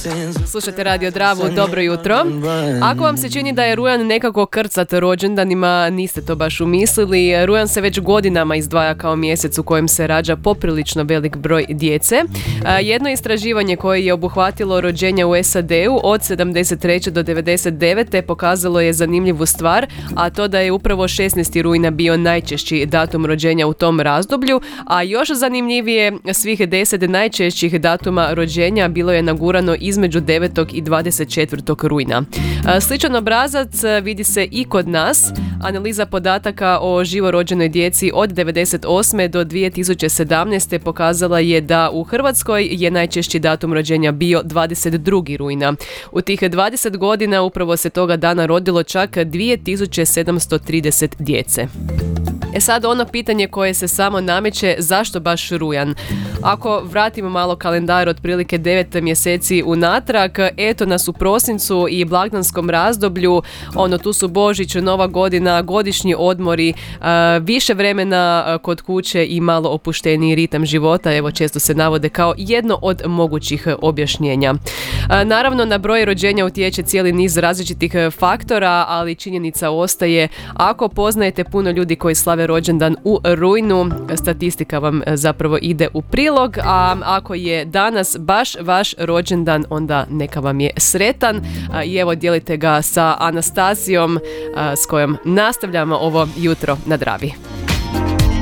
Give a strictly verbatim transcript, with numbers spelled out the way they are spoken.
Slušate Radio Dravu, dobro jutro. Ako vam se čini da je rujan nekako krcat rođendanima, niste to baš umislili. Rujan se već godinama izdvaja kao mjesec u kojem se rađa poprilično velik broj djece. Jedno istraživanje koje je obuhvatilo rođenja u S A D-u od sedamdeset treće do devedeset devete pokazalo je zanimljivu stvar, a to da je upravo šesnaesti rujna bio najčešći datum rođenja u tom razdoblju, a još zanimljivije, svih deset najčešćih datuma rođenja bilo je nagurano između devetog i dvadeset četvrtog rujna. Sličan obrazac vidi se i kod nas. Analiza podataka o živorođenoj djeci od devedeset osme do dvije tisuće sedamnaeste pokazala je da u Hrvatskoj je najčešći datum rođenja bio dvadeset drugi rujna. U tih dvadeset godina upravo se toga dana rodilo čak dvije tisuće sedamsto trideset djece. E sad ono pitanje koje se samo nameće, zašto baš rujan? Ako vratimo malo kalendar otprilike devet mjeseci unatrag, eto nas u prosincu i blagdanskom razdoblju, ono tu su Božić, Nova godina, godišnji odmori, više vremena kod kuće i malo opušteniji ritam života, evo često se navode kao jedno od mogućih objašnjenja. Naravno, na broj rođenja utječe cijeli niz različitih faktora, ali činjenica ostaje, ako poznajete puno ljudi koji slave rođendan u rujnu, statistika vam zapravo ide u prilog, a ako je danas baš vaš rođendan, onda neka vam je sretan i evo dijelite ga sa Anastasijom s kojom nastavljamo ovo jutro na Dravi.